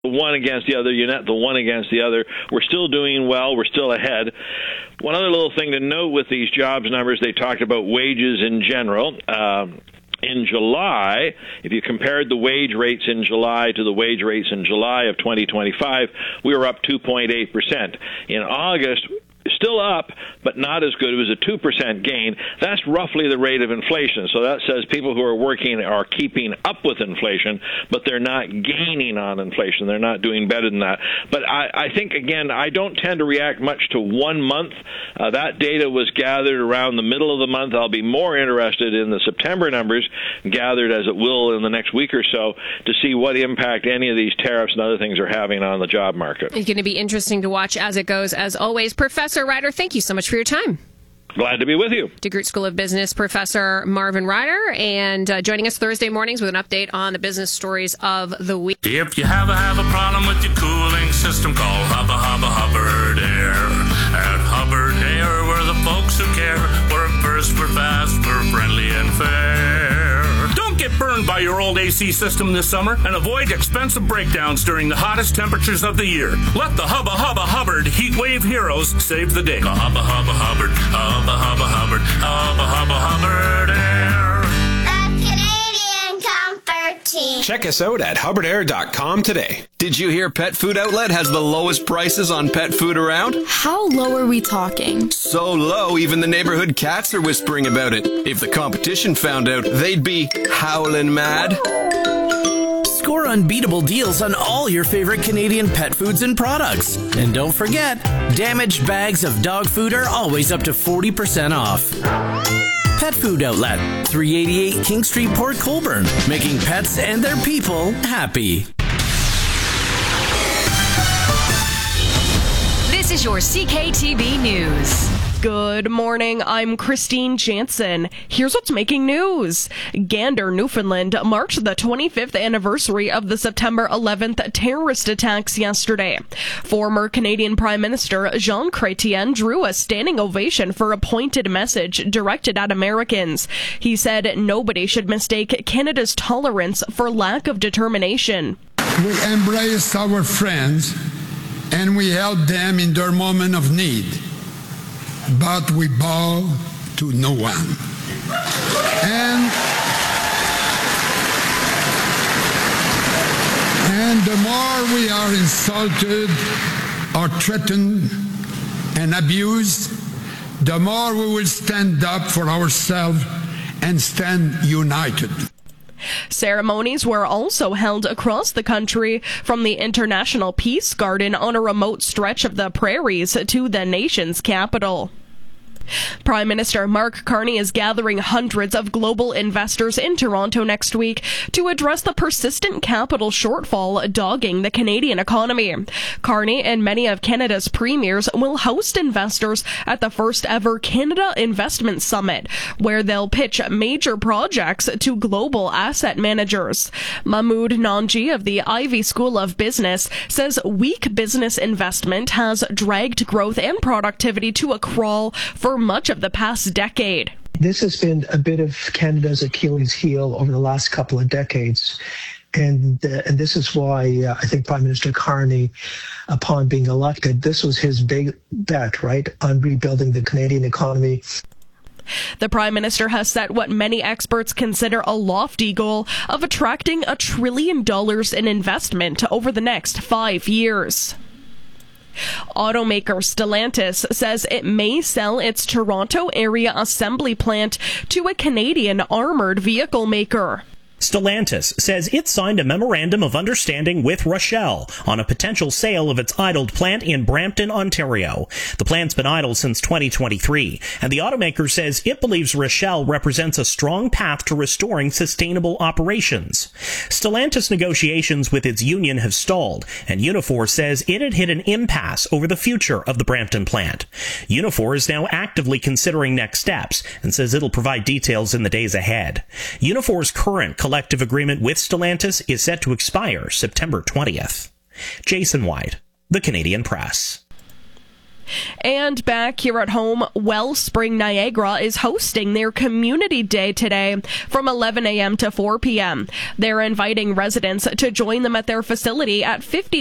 one against the other, you net the one against the other. We're still doing well. We're still ahead. One other little thing to note with these jobs numbers, they talked about wages in general. In July, if you compared the wage rates in July to the wage rates in July of 2025, we were up 2.8%. In August, still up, but not as good. It was a 2% gain. That's roughly the rate of inflation. So that says people who are working are keeping up with inflation, but they're not gaining on inflation. They're not doing better than that. But I think, again, I don't tend to react much to 1 month. That data was gathered around the middle of the month. I'll be more interested in the September numbers, gathered as it will in the next week or so, to see what impact any of these tariffs and other things are having on the job market. It's going to be interesting to watch as it goes. As always, Professor Ryder, thank you so much for your time. Glad to be with you. DeGroote School of Business Professor Marvin Ryder, and joining us Thursday mornings with an update on the business stories of the week. If you have a problem with your cooling system, call Hubbard Air. At Hubbard Air, we're the folks who care. We're first, we're fast, we're friendly and fair. Don't get burned by your old AC system this summer and avoid expensive breakdowns during the hottest temperatures of the year. Let the Hubbard Heat Wave Heroes save the day. Hubbard Air. The Canadian Comfort Team. Check us out at HubbardAir.com today. Did you hear Pet Food Outlet has the lowest prices on pet food around? How low are we talking? So low, even the neighborhood cats are whispering about it. If the competition found out, they'd be howling mad. Score unbeatable deals on all your favorite Canadian pet foods and products. And don't forget, damaged bags of dog food are always up to 40% off. Pet Food Outlet, 388 King Street, Port Colborne, making pets and their people happy. This is your CKTB News. Good morning, I'm Christine Jansen. Here's what's making news. Gander, Newfoundland marked the 25th anniversary of the September 11th terrorist attacks yesterday. Former Canadian Prime Minister Jean Chrétien drew a standing ovation for a pointed message directed at Americans. He said nobody should mistake Canada's tolerance for lack of determination. We embraced our friends and we helped them in their moment of need. But we bow to no one. And the more we are insulted or threatened and abused, the more we will stand up for ourselves and stand united. Ceremonies were also held across the country, from the International Peace Garden on a remote stretch of the prairies to the nation's capital. Prime Minister Mark Carney is gathering hundreds of global investors in Toronto next week to address the persistent capital shortfall dogging the Canadian economy. Carney and many of Canada's premiers will host investors at the first ever Canada Investment Summit, where they'll pitch major projects to global asset managers. Mahmoud Nanji of the Ivey School of Business says weak business investment has dragged growth and productivity to a crawl for much of the past decade. This has been a bit of Canada's Achilles heel over the last couple of decades. And this is why I think Prime Minister Carney, upon being elected, this was his big bet, right, on rebuilding the Canadian economy. The Prime Minister has set what many experts consider a lofty goal of attracting $1 trillion in investment over the next 5 years. Automaker Stellantis says it may sell its Toronto area assembly plant to a Canadian armored vehicle maker. Stellantis says it signed a memorandum of understanding with Rochelle on a potential sale of its idled plant in Brampton, Ontario. The plant's been idle since 2023, and the automaker says it believes Rochelle represents a strong path to restoring sustainable operations. Stellantis negotiations with its union have stalled, and Unifor says it had hit an impasse over the future of the Brampton plant. Unifor is now actively considering next steps and says it'll provide details in the days ahead. Unifor's current collective agreement with Stellantis is set to expire September 20th. Jason White, The Canadian Press. And back here at home, Wellspring Niagara is hosting their Community Day today from 11 a.m. to 4 p.m. They're inviting residents to join them at their facility at 50